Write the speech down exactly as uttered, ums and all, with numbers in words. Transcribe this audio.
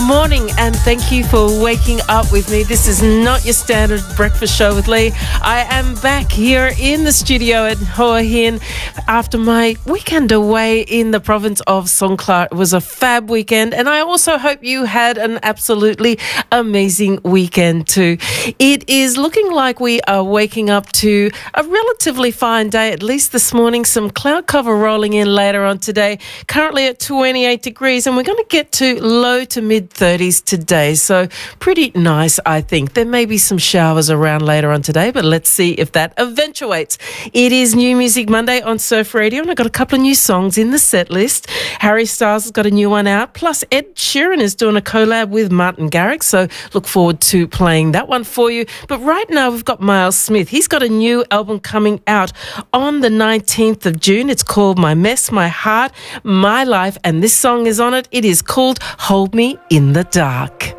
morning and thank you for waking up with me. This is not your standard breakfast show with Lee. I am back here in the studio at Hua Hin after my weekend away in the province of Songkhla. It was a fab weekend and I also hope you had an absolutely amazing weekend too. It is looking like we are waking up to a relatively fine day, at least this morning. Some cloud cover rolling in later on today. Currently at twenty-eight degrees and we're going to get to low to mid thirties today. So pretty nice, I think. There may be some showers around later on today, but let's see if that eventuates. It is New Music Monday on Surf Radio and I've got a couple of new songs in the set list. Harry Styles has got a new one out. Plus Ed Sheeran is doing a collab with Martin Garrix. So look forward to playing that one for you. But right now we've got Miles Smith. He's got a new album coming out on the nineteenth of June. It's called My Mess, My Heart, My Life, and this song is on it. It is called Hold Me in the Dark.